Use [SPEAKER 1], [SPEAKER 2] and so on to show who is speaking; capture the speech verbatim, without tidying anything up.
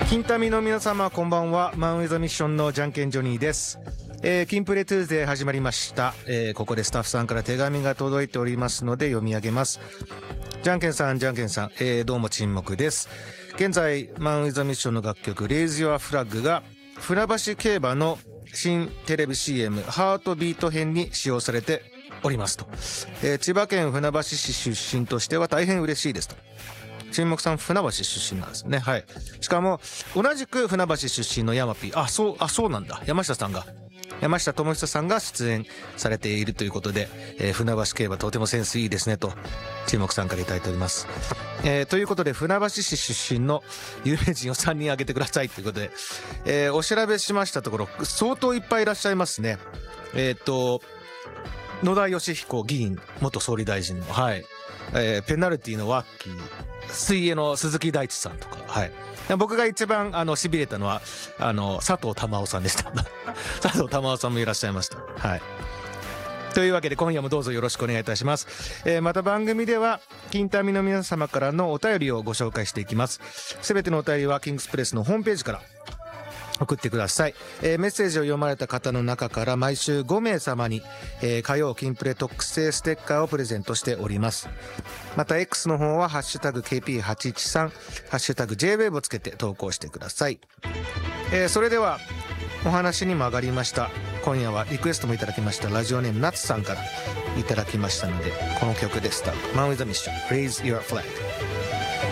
[SPEAKER 1] 金民の皆様こんばんは。マンウィザミッションのじゃんけんジョニーです。えー、キンプレトゥーズデー始まりました、えー、ここでスタッフさんから手紙が届いておりますので読み上げます。じゃんけんさんじゃんけんさん、えー、どうも沈黙です。現在マンウィザミッションの楽曲レイズ・ヨア・フラッグが船橋競馬の新テレビ シーエム ハートビート編に使用されておりますと、えー、千葉県船橋市出身としては大変嬉しいですと。沈黙さん船橋出身なんですね。はい。しかも同じく船橋出身の山 P、 あそうあそうなんだ、山下さんが山下智久さんが出演されているということで、えー、船橋競馬とてもセンスいいですねと沈黙さんからいただいております。えー、ということで船橋市出身の有名人をさんにん挙げてくださいということで、えー、お調べしましたところ相当いっぱいいらっしゃいますね。えっ、ー、と野田佳彦議員元総理大臣の、はい、えー、ペナルティのワッキー、水泳の鈴木大地さんとか、はい、僕が一番あの痺れたのはあの佐藤珠緒さんでした佐藤珠緒さんもいらっしゃいました。はい。というわけで今夜もどうぞよろしくお願いいたします。えー、また番組では金民の皆様からのお便りをご紹介していきます。すべてのお便りはキングスプレスのホームページから送ってください。えー、メッセージを読まれた方の中から毎週ごめいさまに、えー、火曜キンプレ特製ステッカーをプレゼントしております。また X の方はハッシュタグ ケーピーはちいちさん ハッシュタグ ジェイウェーブ をつけて投稿してください。えー、それではお話にも上がりました今夜はリクエストもいただきましたラジオネームナツさんからいただきましたのでこの曲でスタート。マンウィザミッション Raise Your Flag。